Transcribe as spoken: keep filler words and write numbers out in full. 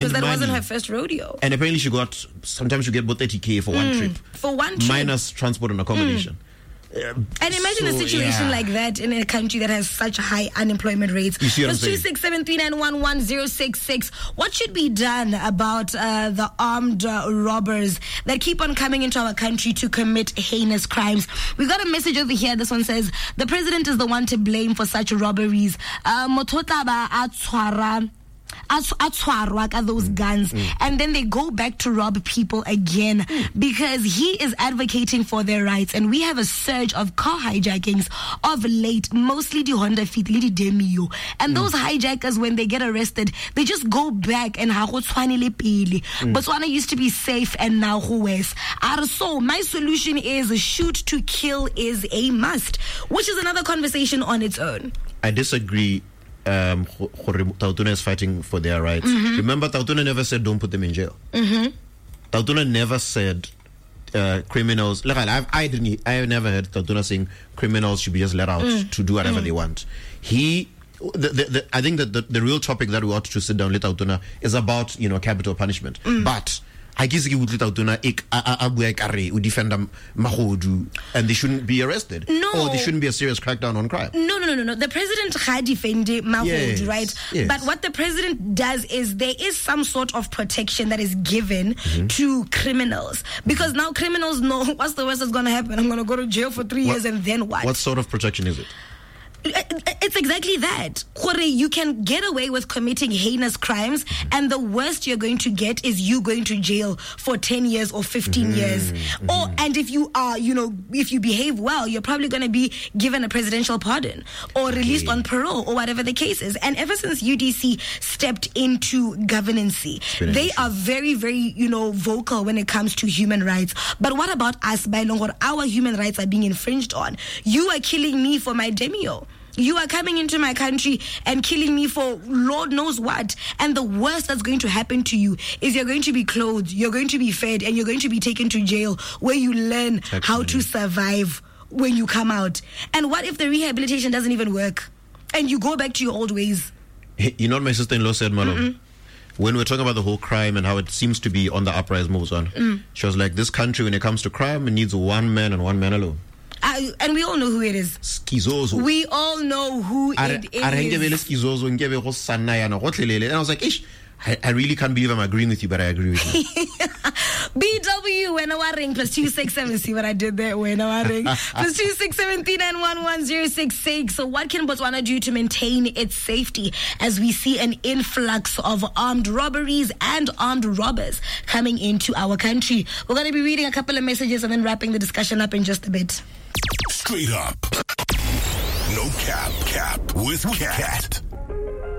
because that money. wasn't her first rodeo. And apparently she got, sometimes you get about thirty K for mm. one trip. For one trip. Minus transport and accommodation. Mm. Uh, and imagine so, a situation yeah. like that in a country that has such high unemployment rates. Plus two six seven three nine one one zero six six. What should be done about uh, the armed uh, robbers that keep on coming into our country to commit heinous crimes? We got a message over here. This one says the president is the one to blame for such robberies. Uh, Mototaba atwara. Atwarwa those guns, mm. and then they go back to rob people again mm. because he is advocating for their rights. And we have a surge of car hijackings of late, mostly the Honda Fit, the Demio. And mm. those hijackers, when they get arrested, they just go back and mm. Botswana used to be safe and now who is? So my solution is shoot to kill is a must, which is another conversation on its own. I disagree. Um, Tautuna is fighting for their rights. Mm-hmm. Remember, Tautuna never said don't put them in jail. Mm-hmm. Tautuna never said uh, criminals. Like I've, I didn't. I have never heard Tautuna saying criminals should be just let out mm. to do whatever mm. they want. He, the, the, the, I think that the, the real topic that we ought to sit down with Tautuna is about you know capital punishment, mm. but. I guess he would defend Mahodu and they shouldn't be arrested. No. Or there shouldn't be a serious crackdown on crime. No, no, no, no, no. The president had defended Mahodu, yes. right? Yes. But what the president does is there is some sort of protection that is given mm-hmm. to criminals. Because now criminals know what's the worst that's going to happen. I'm going to go to jail for three what, years and then what? What sort of protection is it? It's exactly that. You can get away with committing heinous crimes, and the worst you're going to get is you going to jail for ten years or fifteen mm-hmm. years. Mm-hmm. Or and if you are, you know, if you behave well, you're probably going to be given a presidential pardon or released okay. on parole or whatever the case is. And ever since U D C stepped into governancy, they are very, very, you know, vocal when it comes to human rights. But what about us, by Longor? Our human rights are being infringed on. You are killing me for my demio. You are coming into my country and killing me for Lord knows what. And the worst that's going to happen to you is you're going to be clothed, you're going to be fed, and you're going to be taken to jail where you learn Excellent. how to survive when you come out. And what if the rehabilitation doesn't even work and you go back to your old ways? You know what my sister-in-law said, Malo? Mm-mm. When we're talking about the whole crime and how it seems to be on the uprise moves on, mm. she was like, this country, when it comes to crime, it needs one man and one man alone. Uh, and we all know who it is. Skizozo. We all know who Are, it is. And I was like, Ish, I, I really can't believe I'm agreeing with you, but I agree with you. B W, when I ring, plus two six seven. See what I did there? When I ring, plus two six seven three nine one one zero six six. So, what can Botswana do to maintain its safety as we see an influx of armed robberies and armed robbers coming into our country? We're going to be reading a couple of messages and then wrapping the discussion up in just a bit. Straight up. No cap, cap with Cat.